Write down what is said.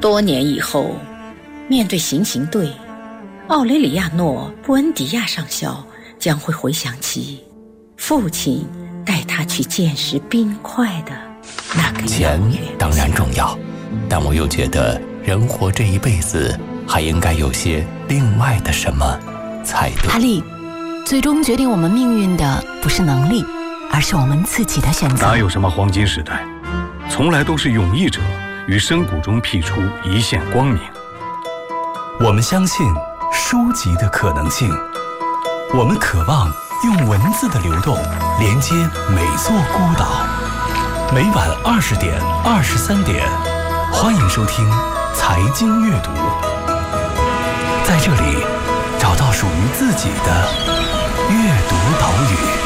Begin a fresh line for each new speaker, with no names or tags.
多年以后，面对行刑队，奥雷里亚诺·布恩迪亚上校将会回想起父亲带他去见识冰块的那个
钱当然重要，但我又觉得人活这一辈子还应该有些另外的什么才对。
哈利，最终决定我们命运的不是能力，而是我们自己的选择。
哪有什么黄金时代，从来都是勇毅者于深谷中辟出一线光明。
我们相信书籍的可能性，我们渴望用文字的流动连接每座孤岛。每晚20点、23点，欢迎收听财经阅读，在这里找到属于自己的阅读岛屿。